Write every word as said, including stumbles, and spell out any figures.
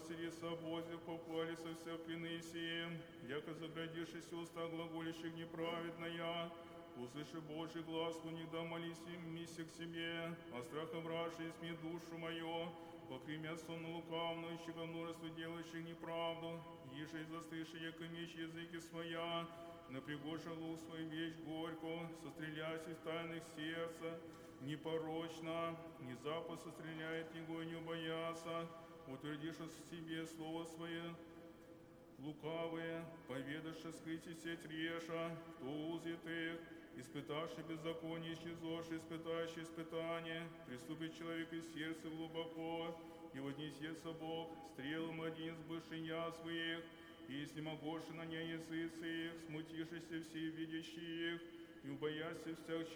веселится обозе, попалися вся принысие, яко заградившись уста глаголящих неправедная, услыши Божий глаз, никогда молись и миссия к себе, а страха вражи изми душу мою, покри меня сонно лукавно, ищего множество делающих неправду, иже и застыши, яко меч языки своя, напрягоша лук свой вещь горько, состреляйся из тайных сердца, непорочно, ни запад состреляет него и не убояся, утвердишь в себе слово свое, лукавые, поведашь скрытие сеть реша, кто узит их, испытавший беззаконие, исчезошь, испытающий испытание, приступит человек из сердца глубоко, и вознесется Бог, стрелом один сбывший я своих, и если могошь на ней языцы их, смутившийся все видящие их, и убояся всех